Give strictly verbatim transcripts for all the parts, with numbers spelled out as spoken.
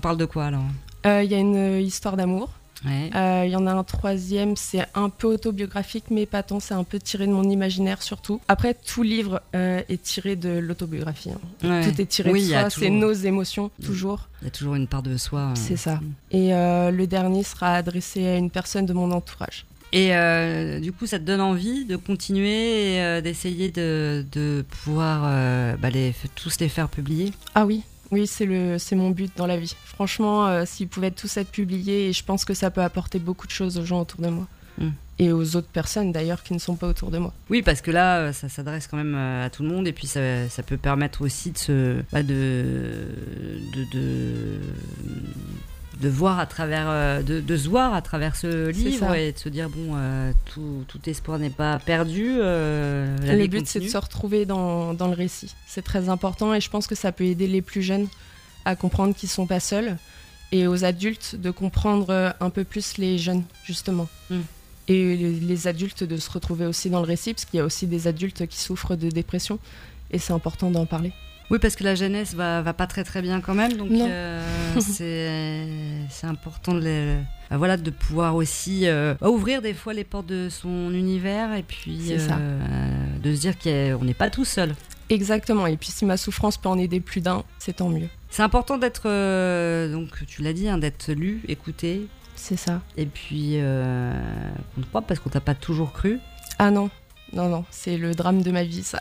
parle de quoi alors ? Il euh, y a une histoire d'amour. Il Ouais. euh, y en a un troisième, c'est un peu autobiographique, mais pas tant, c'est un peu tiré de mon imaginaire surtout. Après, tout livre euh, est tiré de l'autobiographie. Hein. Ouais. Tout est tiré Oui, de il y a soi, toujours- c'est nos émotions, toujours. Il y a toujours une part de soi. euh. C'est ça. Et euh, le dernier sera adressé à une personne de mon entourage. Et euh, du coup, ça te donne envie de continuer et euh, d'essayer de, de pouvoir euh, bah, les, tous les faire publier ? Ah oui, oui, c'est, le, c'est mon but dans la vie. Franchement, euh, s'ils pouvaient tous être publiés, et je pense que ça peut apporter beaucoup de choses aux gens autour de moi. Mm. Et aux autres personnes d'ailleurs qui ne sont pas autour de moi. Oui, parce que là, euh, ça s'adresse quand même euh, à tout le monde et puis ça, ça peut permettre aussi de se, bah, de, de, de, de voir à travers, euh, de, de se voir à travers ce C'est livre ça. et de se dire bon, euh, tout, tout espoir n'est pas perdu. Euh, la Le vie but, c'est de continue. se retrouver dans, dans le récit. C'est très important et je pense que ça peut aider les plus jeunes à comprendre qu'ils ne sont pas seuls et aux adultes de comprendre un peu plus les jeunes, justement. Mm. Et les, les adultes de se retrouver aussi dans le récit, parce qu'il y a aussi des adultes qui souffrent de dépression et c'est important d'en parler. Oui, parce que la jeunesse va, va pas très très bien quand même, donc Non. euh, c'est, c'est important de, les, bah, voilà, de pouvoir aussi euh, bah, ouvrir des fois les portes de son univers et puis C'est ça. euh, de se dire qu'on n'est pas tout seul. Exactement, et puis si ma souffrance peut en aider plus d'un, c'est tant mieux. C'est important d'être, euh, donc tu l'as dit, hein, d'être lu, écouté, C'est ça. et puis euh, on te croit parce qu'on t'a pas toujours cru. Ah non, non, non, c'est le drame de ma vie, ça.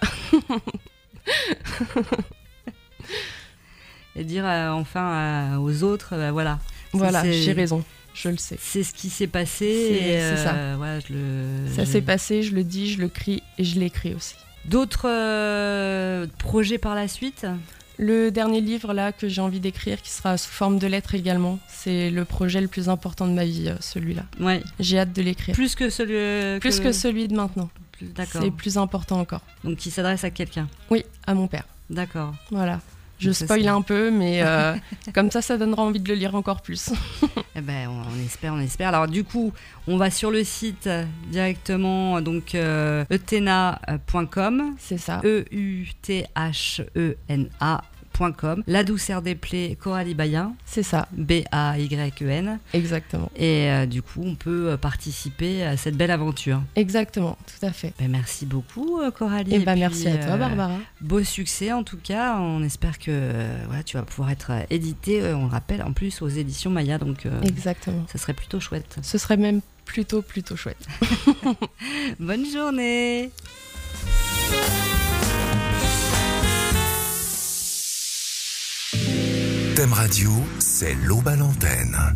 Et dire euh, enfin euh, aux autres, euh, voilà. Voilà, c'est, j'ai raison, je le sais. C'est ce qui s'est passé. C'est- et, c'est ça. euh, voilà, je le, Ça je- s'est passé, je le dis, je le crie et je l'écris aussi. D'autres euh, projets par la suite ? Le dernier livre là que j'ai envie d'écrire, qui sera sous forme de lettres également, c'est le projet le plus important de ma vie, euh, celui-là. Ouais. J'ai hâte de l'écrire. Plus que celui. euh, Plus que celui de maintenant. plus- D'accord. C'est plus important encore. Donc qui s'adresse à quelqu'un. Oui, à mon père. D'accord. Voilà. Je Donc ça, spoil c'est- un peu, mais euh, comme ça, ça donnera envie de le lire encore plus. Eh ben, on, on espère, on espère. Alors du coup, on va sur le site euh, directement, donc euh, eutena point com, C'est ça. E U T H E N A point com. La douceur des plaies, Coralie Bayen, C'est ça, B A Y E N. exactement. Et euh, du coup, on peut euh, participer à cette belle aventure. Exactement, tout à fait. Ben, merci beaucoup, euh, Coralie. Et bah puis, merci à toi, euh, Barbara. Beau succès en tout cas. On espère que euh, voilà, tu vas pouvoir être euh, édité. euh, on le rappelle en plus aux éditions Maya, donc euh, Exactement. ça serait plutôt chouette. Ce serait même plutôt, plutôt chouette. Bonne journée. Thème Radio, c'est l'aube à l'antenne.